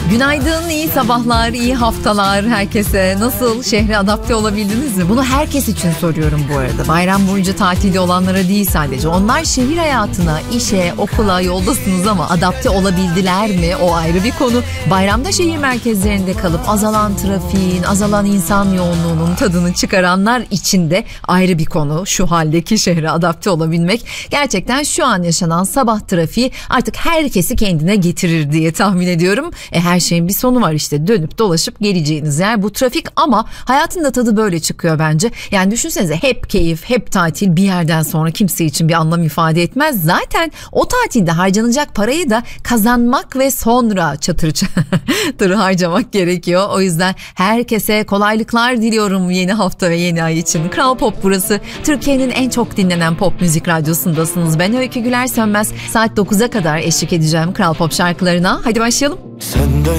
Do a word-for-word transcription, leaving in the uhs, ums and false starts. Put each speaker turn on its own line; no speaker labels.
Günaydın, iyi sabahlar, iyi haftalar herkese. Nasıl, şehre adapte olabildiniz mi? Bunu herkes için soruyorum bu arada. Bayram boyunca tatilde olanlara değil sadece. Onlar şehir hayatına, işe, okula yoldasınız ama adapte olabildiler mi? O ayrı bir konu. Bayramda şehir merkezlerinde kalıp azalan trafiğin, azalan insan yoğunluğunun tadını çıkaranlar için de ayrı bir konu. Şu haldeki şehre adapte olabilmek. Gerçekten şu an yaşanan sabah trafiği artık herkesi kendine getirir diye tahmin ediyorum. E her şeyin bir sonu var işte, dönüp dolaşıp geleceğiniz yer bu trafik, ama hayatın da tadı böyle çıkıyor bence. Yani düşünsenize, hep keyif, hep tatil bir yerden sonra kimse için bir anlam ifade etmez. Zaten o tatilde harcanacak parayı da kazanmak ve sonra çatır çatır harcamak gerekiyor. O yüzden herkese kolaylıklar diliyorum yeni hafta ve yeni ay için. Kral Pop burası. Türkiye'nin en çok dinlenen pop müzik radyosundasınız. Ben Öykü Güler Sönmez. Saat dokuza kadar eşlik edeceğim Kral Pop şarkılarına. Hadi başlayalım.
Senden